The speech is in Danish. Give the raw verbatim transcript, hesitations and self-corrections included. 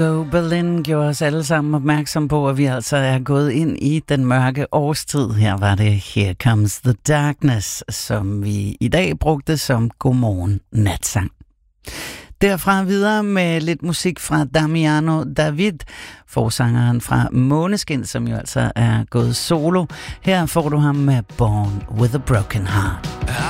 So Berlin gjorde os alle sammen opmærksom på, at vi altså er gået ind i den mørke årstid. Her var det Here Comes the Darkness, som vi i dag brugte som Godmorgen Natsang. Derfra videre med lidt musik fra Damiano David, forsangeren fra Måneskin, som jo altså er gået solo. Her får du ham med Born with a Broken Heart.